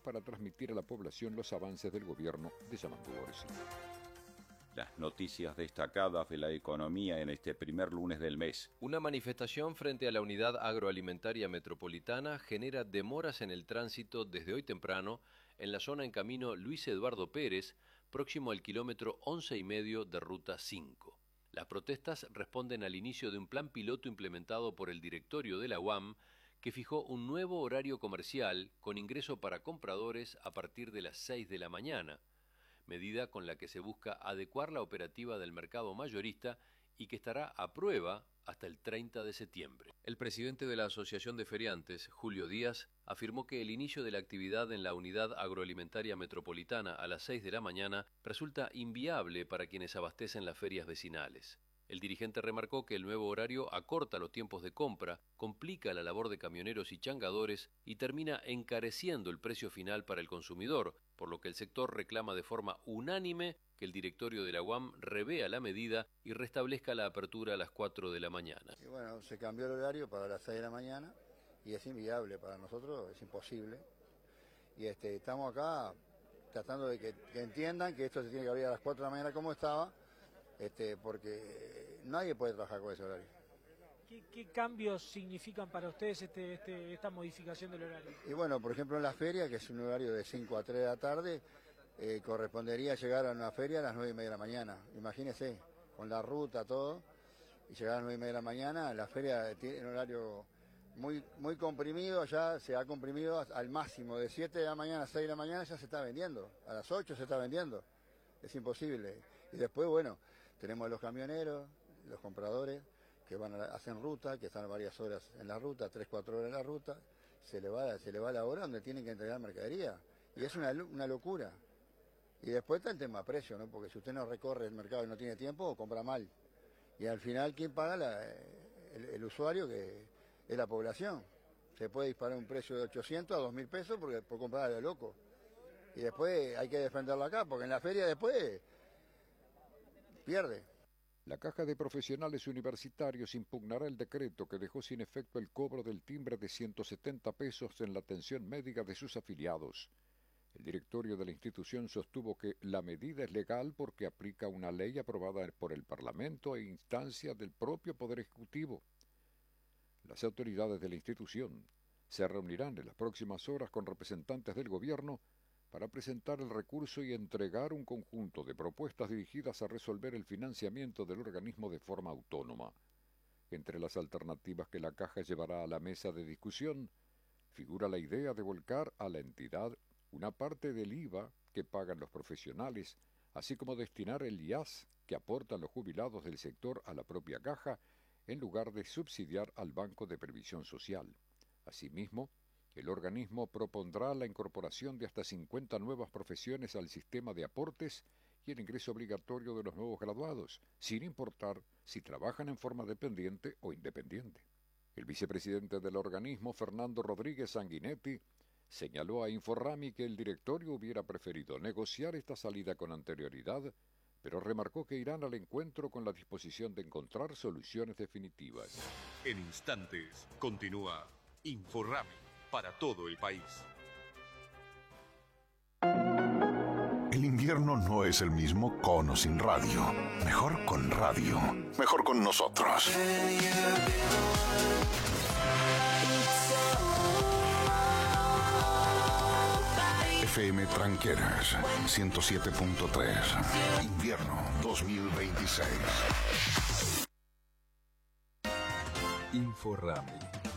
para transmitir a la población los avances del gobierno de Yamandu Orsi. Las noticias destacadas de la economía en este primer lunes del mes. Una manifestación frente a la Unidad Agroalimentaria Metropolitana genera demoras en el tránsito desde hoy temprano en la zona en camino Luis Eduardo Pérez, próximo al kilómetro 11,5 de Ruta 5. Las protestas responden al inicio de un plan piloto implementado por el directorio de la UAM, que fijó un nuevo horario comercial con ingreso para compradores a partir de las 6 de la mañana. Medida con la que se busca adecuar la operativa del mercado mayorista y que estará a prueba hasta el 30 de septiembre. El presidente de la Asociación de Feriantes, Julio Díaz, afirmó que el inicio de la actividad en la Unidad Agroalimentaria Metropolitana a las 6 de la mañana resulta inviable para quienes abastecen las ferias vecinales. El dirigente remarcó que el nuevo horario acorta los tiempos de compra, complica la labor de camioneros y changadores y termina encareciendo el precio final para el consumidor, por lo que el sector reclama de forma unánime que el directorio de la UAM revea la medida y restablezca la apertura a las 4 de la mañana. Y bueno, se cambió el horario para las 6 de la mañana y es inviable para nosotros, es imposible. Y estamos acá tratando de que entiendan que esto se tiene que abrir a las 4 de la mañana como estaba, porque nadie puede trabajar con ese horario. ¿Qué cambios significan para ustedes esta modificación del horario? Y bueno, por ejemplo en la feria, que es un horario de 5 a 3 de la tarde, correspondería llegar a una feria a las 9:30 de la mañana. Imagínense, con la ruta, todo, y llegar a las 9:30 de la mañana, la feria tiene un horario muy comprimido, ya se ha comprimido al máximo, de 7 de la mañana a 6 de la mañana ya se está vendiendo, a las 8 se está vendiendo, es imposible. Y después, bueno, tenemos los camioneros, los compradores, que hacen ruta, que están varias horas en la ruta, 3-4 horas en la ruta, se le va la hora donde tienen que entregar mercadería, y es una locura. Y después está el tema precio, ¿no? Porque si usted no recorre el mercado y no tiene tiempo, compra mal. Y al final, ¿quién paga? El usuario, que es la población. Se puede disparar un precio de 800 a 2.000 pesos por comprar a lo loco. Y después hay que defenderlo acá, porque en la feria después pierde. La Caja de Profesionales Universitarios impugnará el decreto que dejó sin efecto el cobro del timbre de 170 pesos en la atención médica de sus afiliados. El directorio de la institución sostuvo que la medida es legal porque aplica una ley aprobada por el Parlamento a instancia del propio Poder Ejecutivo. Las autoridades de la institución se reunirán en las próximas horas con representantes del gobierno para presentar el recurso y entregar un conjunto de propuestas dirigidas a resolver el financiamiento del organismo de forma autónoma. Entre las alternativas que la Caja llevará a la mesa de discusión, figura la idea de volcar a la entidad una parte del IVA que pagan los profesionales, así como destinar el IAS que aportan los jubilados del sector a la propia Caja, en lugar de subsidiar al Banco de Previsión Social. Asimismo, el organismo propondrá la incorporación de hasta 50 nuevas profesiones al sistema de aportes y el ingreso obligatorio de los nuevos graduados, sin importar si trabajan en forma dependiente o independiente. El vicepresidente del organismo, Fernando Rodríguez Sanguinetti, señaló a Inforrami que el directorio hubiera preferido negociar esta salida con anterioridad, pero remarcó que irán al encuentro con la disposición de encontrar soluciones definitivas. En instantes, continúa Inforrami para todo el país. El invierno no es el mismo con o sin radio. Mejor con radio. Mejor con nosotros. FM Tranqueras 107.3. Invierno 2026. Inforrami.